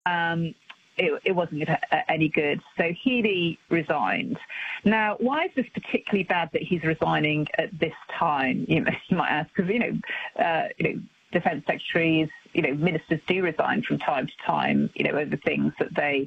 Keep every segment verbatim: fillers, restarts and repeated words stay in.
um, it, it wasn't any good. So Healey resigned. Now, why is this particularly bad that he's resigning at this time? You, know, you might ask, because, you know, uh, you know, defence secretaries, you know, ministers do resign from time to time, you know, over things that they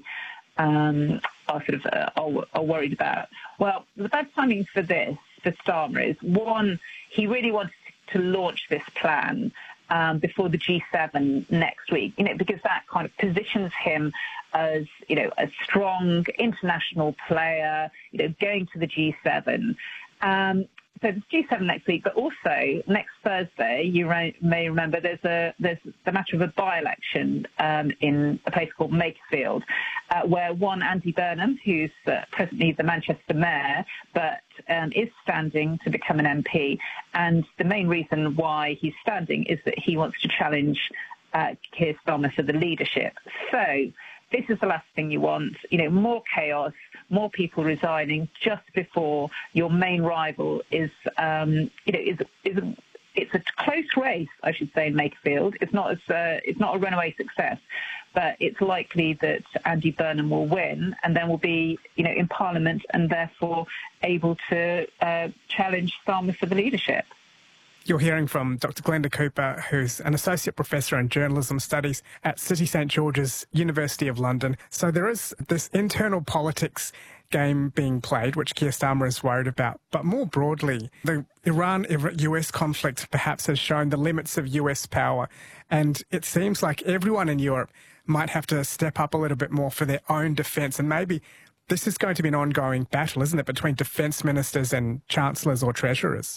um, are sort of uh, are, are worried about. Well, the bad timing for this, for Starmer, is one, he really wanted to launch this plan um, before the G seven next week, you know, because that kind of positions him as, you know, a strong international player, you know, going to the G seven. Um, So there's G seven next week, but also next Thursday, you may remember, there's a there's the matter of a by-election um, in a place called Makerfield, uh, where one Andy Burnham, who's uh, presently the Manchester mayor, but um, is standing to become an M P. And the main reason why he's standing is that he wants to challenge uh, Keir Starmer for the leadership. So this is the last thing you want, you know, more chaos, more people resigning just before your main rival is, um, you know, is is a, it's a close race, I should say, in Makerfield. It's not as uh, it's not a runaway success, but it's likely that Andy Burnham will win, and then will be, you know, in Parliament and therefore able to uh, challenge Starmer for the leadership. You're hearing from Doctor Glenda Cooper, who's an Associate Professor in Journalism Studies at City St George's, University of London. So there is this internal politics game being played, which Keir Starmer is worried about. But more broadly, the Iran-U S conflict perhaps has shown the limits of U S power. And it seems like everyone in Europe might have to step up a little bit more for their own defence. And maybe this is going to be an ongoing battle, isn't it, between defence ministers and chancellors or treasurers?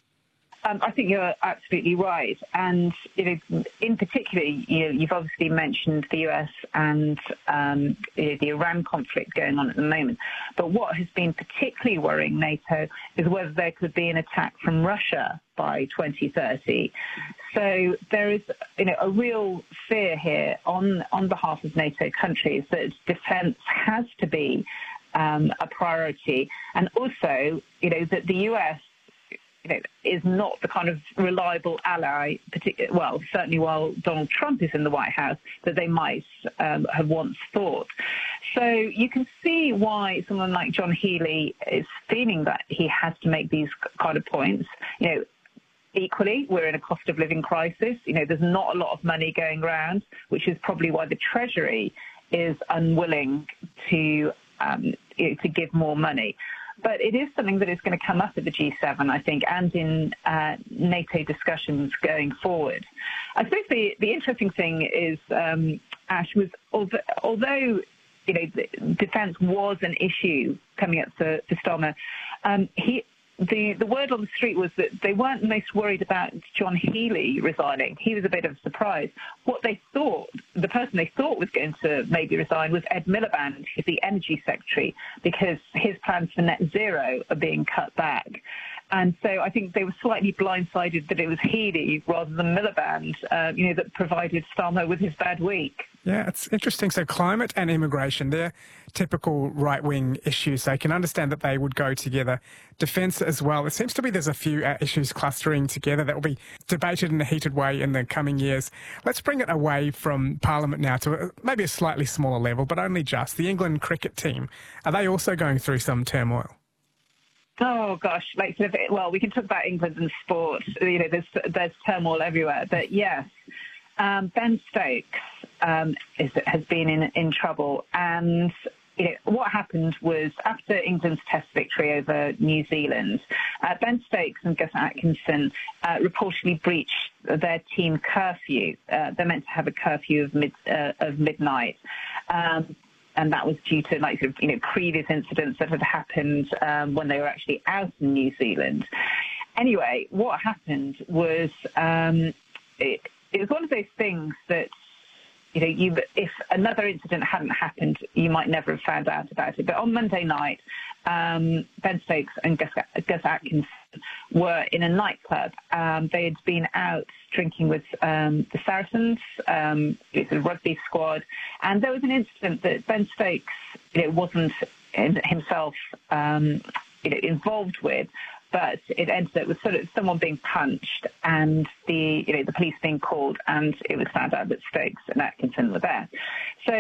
Um, I think you're absolutely right. And, you know, in particular, you know, you've obviously mentioned the U S and um, you know, the Iran conflict going on at the moment. But what has been particularly worrying NATO is whether there could be an attack from Russia by twenty thirty. So there is, you know, a real fear here on, on behalf of NATO countries that defence has to be um, a priority. And also, you know, that the U S you know, is not the kind of reliable ally, particularly, well, certainly while Donald Trump is in the White House, that they might um, have once thought. So you can see why someone like John Healey is feeling that he has to make these kind of points. You know, equally, we're in a cost of living crisis. You know, there's not a lot of money going around, which is probably why the Treasury is unwilling to um, you know, to give more money. But it is something that is going to come up at the G seven, I think, and in uh, NATO discussions going forward. I suppose the, the interesting thing is, um, Ash, was although, although you know, defence was an issue coming up for, for Starmer, um, he, the, the word on the street was that they weren't most worried about John Healey resigning. He was a bit of a surprise. What they thought, the person they thought was going to maybe resign was Ed Miliband, who's the Energy Secretary, because his plans for net zero are being cut back. And so I think they were slightly blindsided that it was Healey rather than Miliband, uh, you know, that provided Starmer with his bad week. Yeah, it's interesting. So climate and immigration, they're typical right-wing issues. So I can understand that they would go together. Defence as well. It seems to be there's a few uh, issues clustering together that will be debated in a heated way in the coming years. Let's bring it away from Parliament now to a, maybe a slightly smaller level, but only just. The England cricket team, are they also going through some turmoil? Oh gosh, like well, we can talk about England and sport. You know, there's there's turmoil everywhere. But yes, um, Ben Stokes um, is, has been in in trouble, and you know what happened was after England's Test victory over New Zealand, uh, Ben Stokes and Gus Atkinson uh, reportedly breached their team curfew. Uh, they're meant to have a curfew of mid uh, of midnight. Um, And that was due to like sort of, you know, previous incidents that had happened um, when they were actually out in New Zealand. Anyway, what happened was um, it, it was one of those things that, you know, you, if another incident hadn't happened, you might never have found out about it. But on Monday night, um, Ben Stokes and Gus, Gus Atkinson were in a nightclub. Um, they had been out drinking with um, the Saracens, um, it's a rugby squad, and there was an incident that Ben Stokes, you know, wasn't himself, um, you know, involved with, but it ended up with sort of someone being punched and the, you know, the police being called, and it was found out that Stokes and Atkinson were there. So